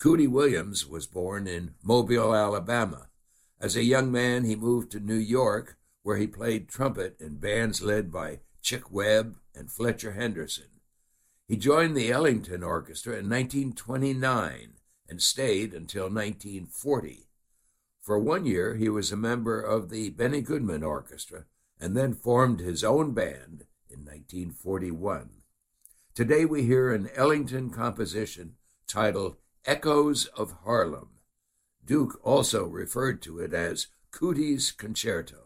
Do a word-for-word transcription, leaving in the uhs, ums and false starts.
Cootie Williams was born in Mobile, Alabama. As a young man, he moved to New York, where he played trumpet in bands led by Chick Webb and Fletcher Henderson. He joined the Ellington Orchestra in nineteen twenty-nine and stayed until nineteen forty. For one year, he was a member of the Benny Goodman Orchestra and then formed his own band in nineteen forty-one. Today we hear an Ellington composition titled Echoes of Harlem. Duke also referred to it as Cootie's Concerto.